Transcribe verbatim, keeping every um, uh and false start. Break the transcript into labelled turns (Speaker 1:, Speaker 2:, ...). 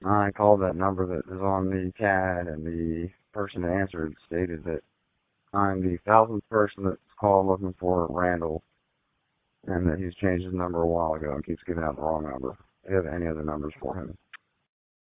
Speaker 1: I called that number that is on the C A D, and the person that answered stated that I'm the thousandth person that's called looking for Randall, and that he's changed his number a while ago and keeps giving out the wrong number. Do you have any other numbers for him?